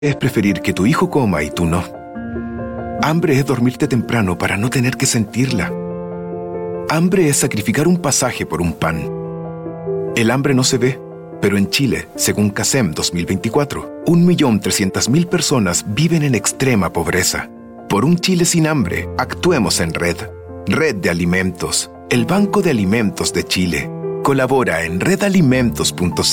Es preferir que tu hijo coma y tú no. Hambre es dormirte temprano para no tener que sentirla. Hambre es sacrificar un pasaje por un pan. El hambre no se ve, pero en Chile, según CASEM 2024, 1.300.000 personas viven en extrema pobreza. Por un Chile sin hambre, actuemos en red. Red de Alimentos, el Banco de Alimentos de Chile. Colabora en redalimentos.cl.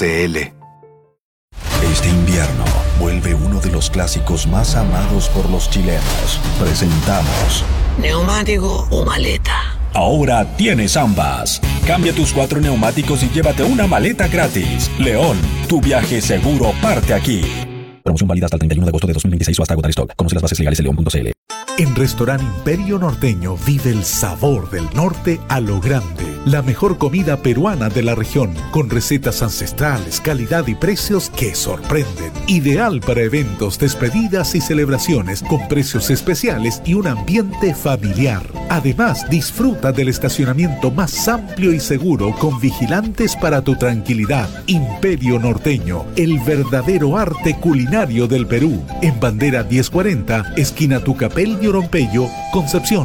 Este invierno vuelve uno de los clásicos más amados por los chilenos. Presentamos ¿neumático o maleta? Ahora tienes ambas. Cambia tus 4 neumáticos y llévate una maleta gratis. León, tu viaje seguro parte aquí. Promoción válida hasta el 31 de agosto de 2026 o hasta agotar stock. Conoce las bases legales en león.cl. En Restaurante Imperio Norteño vive el sabor del norte a lo grande. La mejor comida peruana de la región, con recetas ancestrales, calidad y precios que sorprenden. Ideal para eventos, despedidas y celebraciones, con precios especiales y un ambiente familiar. Además, disfruta del estacionamiento más amplio y seguro, con vigilantes para tu tranquilidad. Imperio Norteño, el verdadero arte culinario del Perú. En Bandera 1040, esquina Tucapel y Orompeyo, Concepción.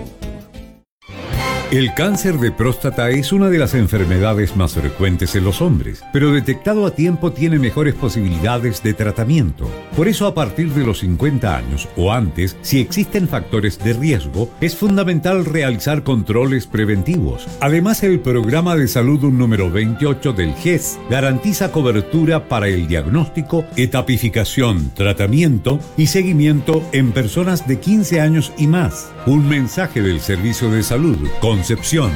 El cáncer de próstata es una de las enfermedades más frecuentes en los hombres, pero detectado a tiempo tiene mejores posibilidades de tratamiento. Por eso, a partir de los 50 años o antes, si existen factores de riesgo, es fundamental realizar controles preventivos. Además, el programa de salud número 28 del GES garantiza cobertura para el diagnóstico, etapificación, tratamiento y seguimiento en personas de 15 años y más. Un mensaje del Servicio de Salud Concepción.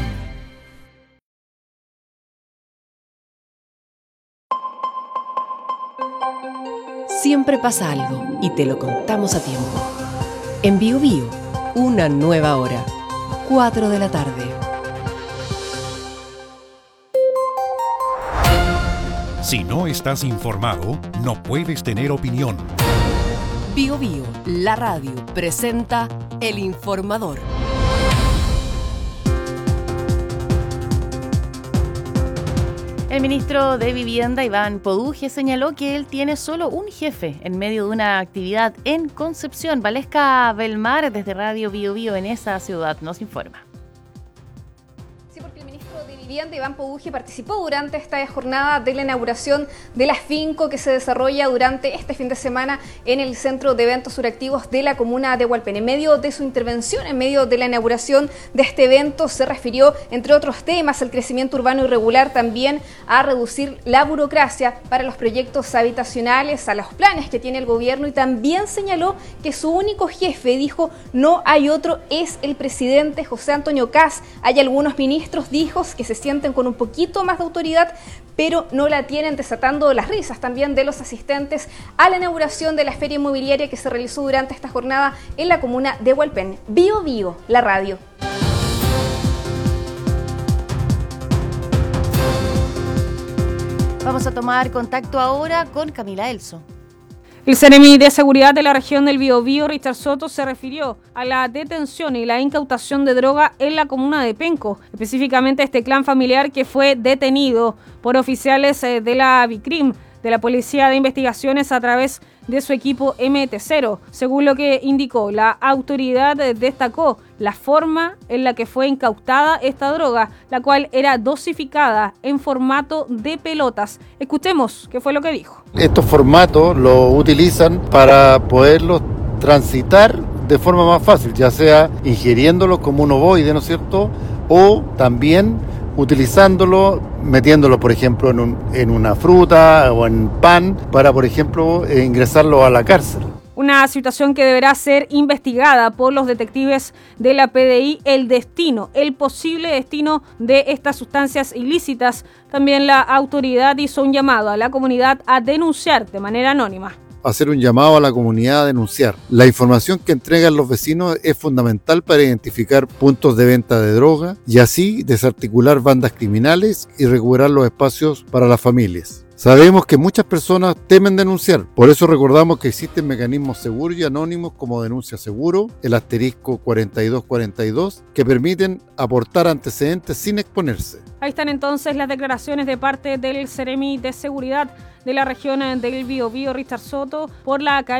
Siempre pasa algo y te lo contamos a tiempo. En Bio Bio, una nueva hora, 4 de la tarde. Si no estás informado, no puedes tener opinión. Bio Bio, la radio, presenta El Informador. El ministro de Vivienda, Iván Poduje, señaló que él tiene solo un jefe en medio de una actividad en Concepción. Valesca Belmar, desde Radio Bio Bio en esa ciudad, nos informa. Vivienda, Iván Poduje, participó durante esta jornada de la inauguración de la Finco que se desarrolla durante este fin de semana en el Centro de Eventos Suractivos de la comuna de Hualpén. En medio de su intervención, en medio de la inauguración de este evento, se refirió, entre otros temas, al crecimiento urbano irregular, también a reducir la burocracia para los proyectos habitacionales, a los planes que tiene el gobierno, y también señaló que su único jefe, dijo, no hay otro, es el presidente José Antonio Kast. Hay algunos ministros, dijo, que se sienten con un poquito más de autoridad, pero no la tienen, desatando las risas también de los asistentes a la inauguración de la feria inmobiliaria que se realizó durante esta jornada en la comuna de Hualpén. Bio Bio, la radio. Vamos a tomar contacto ahora con Camila Elso. El Ceremi de Seguridad de la región del Biobío, Richard Soto, se refirió a la detención y la incautación de droga en la comuna de Penco, específicamente este clan familiar que fue detenido por oficiales de la BICRIM, de la Policía de Investigaciones, a través de su equipo MT0. Según lo que indicó, la autoridad destacó la forma en la que fue incautada esta droga, la cual era dosificada en formato de pelotas. Escuchemos qué fue lo que dijo. Estos formatos los utilizan para poderlos transitar de forma más fácil, ya sea ingiriéndolos como un ovoide, ¿no es cierto?, o también utilizándolo, metiéndolo, por ejemplo, en una fruta o en pan, para, por ejemplo, ingresarlo a la cárcel. Una situación que deberá ser investigada por los detectives de la PDI, el posible destino de estas sustancias ilícitas. También la autoridad hizo un llamado a la comunidad a denunciar de manera anónima. Hacer un llamado a la comunidad a denunciar. La información que entregan los vecinos es fundamental para identificar puntos de venta de droga y así desarticular bandas criminales y recuperar los espacios para las familias. Sabemos que muchas personas temen denunciar, por eso recordamos que existen mecanismos seguros y anónimos como Denuncia Seguro, el asterisco 4242, que permiten aportar antecedentes sin exponerse. Ahí están entonces las declaraciones de parte del Ceremi de Seguridad de la región del Biobío, Richard Soto, por la caída